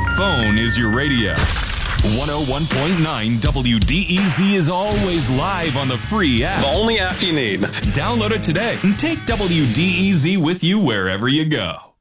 phone is your radio. 101.9 WDEZ is always live on the free app. The only app you need. Download it today and take WDEZ with you wherever you go.